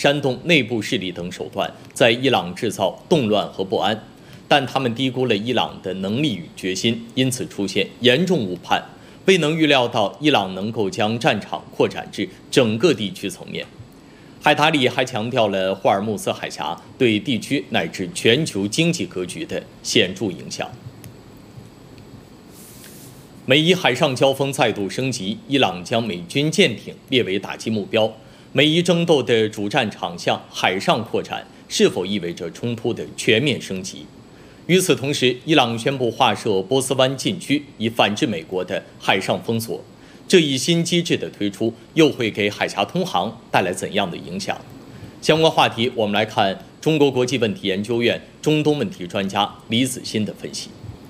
煽动内部势力等手段，在伊朗制造动乱和不安，但他们低估了伊朗的能力与决心，因此出现严重误判，未能预料到伊朗能够将战场扩展至整个地区层面。海达里还强调了霍尔木兹海峡对地区乃至全球经济格局的显著影响。美伊海上交锋再度升级，伊朗将美军舰艇列为打击目标。美伊争斗的主战场向海上扩展，是否意味着冲突的全面升级？与此同时，伊朗宣布划设波斯湾禁区，以反制美国的海上封锁。这一新机制的推出，又会给海峡通航带来怎样的影响？相关话题，我们来看中国国际问题研究院中东问题专家李子欣的分析。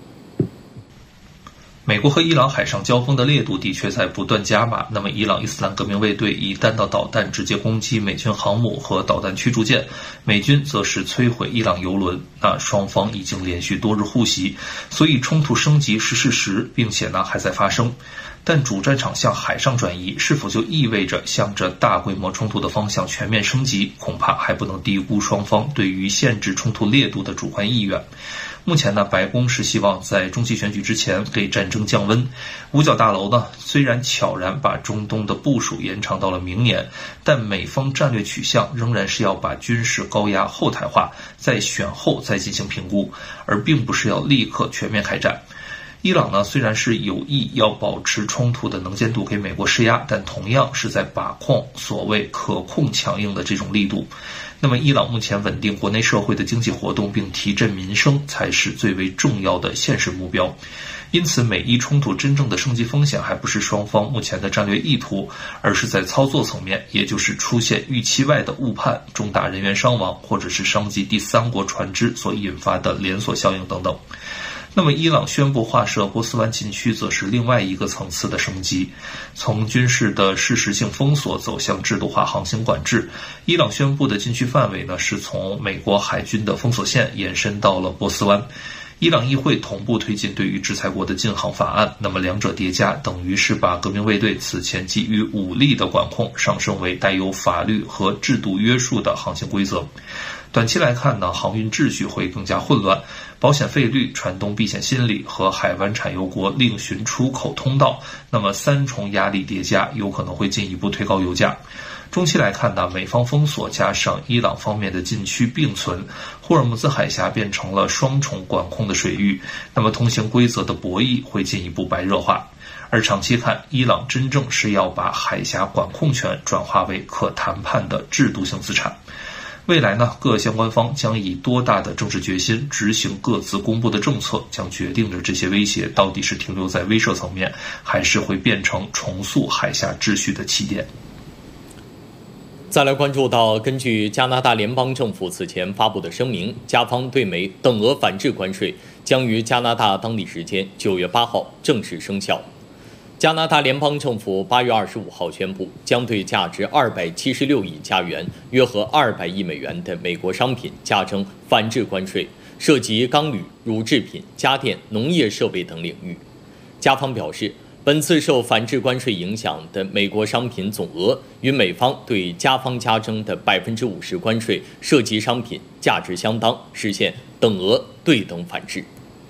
美国和伊朗海上交锋的烈度的确在不断加码。那么，伊朗伊斯兰革命卫队以弹道导弹直接攻击美军航母和导弹驱逐舰，美军则是摧毁伊朗油轮。那双方已经连续多日互袭，所以冲突升级是事实，并且还在发生。但主战场向海上转移，是否就意味着向着大规模冲突的方向全面升级？恐怕还不能低估双方对于限制冲突烈度的主观意愿。目前白宫是希望在中期选举之前给战争降温。五角大楼虽然悄然把中东的部署延长到了明年，但美方战略取向仍然是要把军事高压后台化，在选后再进行评估，而并不是要立刻全面开战。伊朗虽然是有意要保持冲突的能见度给美国施压，但同样是在把控所谓可控强硬的这种力度。那么伊朗目前稳定国内社会的经济活动并提振民生才是最为重要的现实目标。因此美伊冲突真正的升级风险还不是双方目前的战略意图，而是在操作层面，也就是出现预期外的误判、重大人员伤亡，或者是伤及第三国船只所引发的连锁效应等等。那么伊朗宣布划设波斯湾禁区则是另外一个层次的升级，从军事的事实性封锁走向制度化航行管制。伊朗宣布的禁区范围是从美国海军的封锁线延伸到了波斯湾。伊朗议会同步推进对于制裁国的禁航法案，那么两者叠加，等于是把革命卫队此前基于武力的管控上升为带有法律和制度约束的航行规则。短期来看航运秩序会更加混乱，保险费率、船东避险心理和海湾产油国另寻出口通道，那么三重压力叠加，有可能会进一步推高油价。中期来看美方封锁加上伊朗方面的禁区并存，霍尔木兹海峡变成了双重管控的水域，那么通行规则的博弈会进一步白热化。而长期看，伊朗真正是要把海峡管控权转化为可谈判的制度性资产。未来各相关方将以多大的政治决心执行各自公布的政策，将决定着这些威胁到底是停留在威慑层面，还是会变成重塑海峡秩序的起点。 再来关注到，根据加拿大联邦政府此前发布的声明，加方对美等额反制关税将于加拿大当地时间9月8号正式生效。加拿大联邦政府8月25号宣布，将对价值276亿加元（约合200亿美元）的美国商品加征反制关税，涉及钢铝、乳制品、家电、农业设备等领域。加方表示，本次受反制关税影响的美国商品总额与美方对加方加征的50%关税涉及商品价值相当，实现等额对等反制。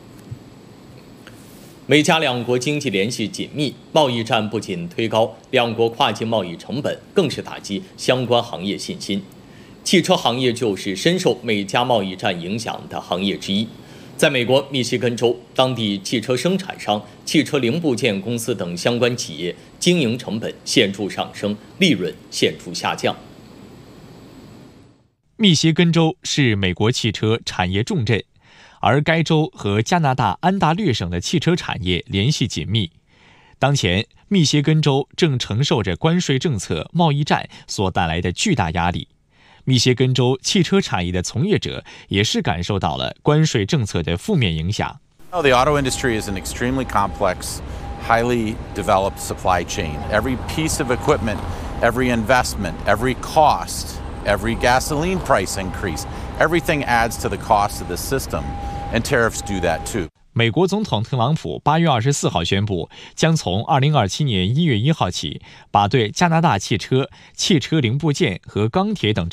美加两国经济联系紧密，贸易战不仅推高两国跨境贸易成本，更是打击相关行业信心。汽车行业就是深受美加贸易战影响的行业之一。在美国密西根州，当地汽车生产商、汽车零部件公司等相关企业经营成本显著上升，利润显著下降。 密歇根州是美国汽车产业重镇，而该州和加拿大安大略省的汽车产业联系紧密。当前，密歇根州正承受着关税政策、贸易战所带来的巨大压力。密歇根州汽车产业的从业者也是感受到了关税政策的负面影响。 The auto industry is an extremely complex, highly developed supply chain. Every piece of equipment, every investment, every cost, every gasoline price increase, everything adds to the cost of the system, and tariffs do that too. 美国总统特朗普8月24号宣布，将从2027年1月1号起，把对加拿大汽车、汽车零部件和钢铁等